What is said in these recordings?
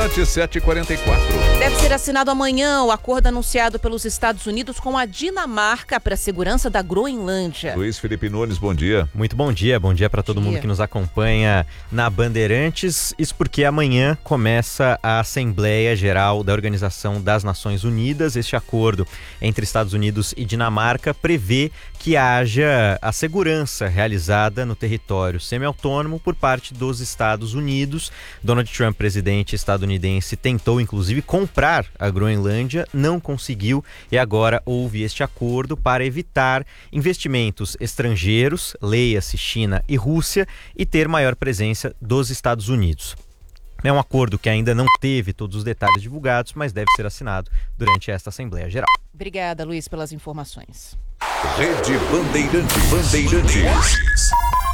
Bandeirantes, 7h44. Deve ser assinado amanhã o acordo anunciado pelos Estados Unidos com a Dinamarca para a segurança da Groenlândia. Luiz Felipe Nunes, bom dia. Muito bom dia para todo mundo que nos acompanha na Bandeirantes. Isso porque amanhã começa a Assembleia Geral da Organização das Nações Unidas. Este acordo entre Estados Unidos e Dinamarca prevê que haja a segurança realizada no território semi-autônomo por parte dos Estados Unidos. Donald Trump, presidente estadunidense, tentou inclusive comprar a Groenlândia, não conseguiu e agora houve este acordo para evitar investimentos estrangeiros, leia-se China e Rússia, e ter maior presença dos Estados Unidos. É um acordo que ainda não teve todos os detalhes divulgados, mas deve ser assinado durante esta Assembleia Geral. Obrigada, Luiz, pelas informações. Rede Bandeirantes.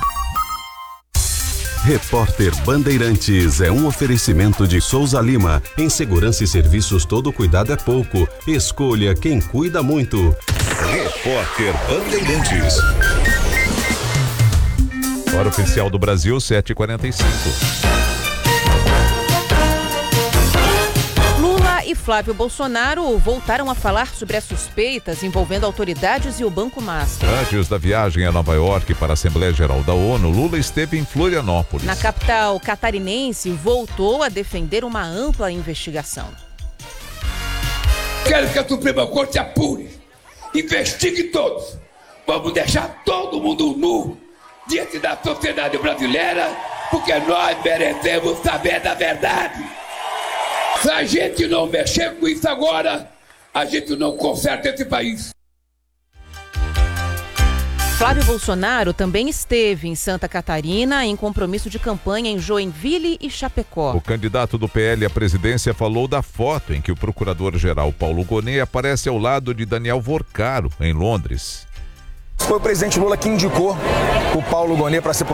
Repórter Bandeirantes é um oferecimento de Souza Lima. Em segurança e serviços, todo cuidado é pouco. Escolha quem cuida muito. Repórter Bandeirantes. Hora oficial do Brasil, 7h45. Lula e Flávio Bolsonaro voltaram a falar sobre as suspeitas envolvendo autoridades e o Banco Master. Antes da viagem a Nova York para a Assembleia Geral da ONU, Lula esteve em Florianópolis. Na capital catarinense, voltou a defender uma ampla investigação. Quero que a Suprema Corte apure, investigue todos. Vamos deixar todo mundo nu diante da sociedade brasileira, porque nós merecemos saber da verdade. Se a gente não mexer com isso agora, a gente não conserta esse país. Flávio Bolsonaro também esteve em Santa Catarina em compromisso de campanha em Joinville e Chapecó. O candidato do PL à presidência falou da foto em que o procurador-geral Paulo Gonet aparece ao lado de Daniel Vorcaro, em Londres. Foi o presidente Lula que indicou o Paulo Gonet para ser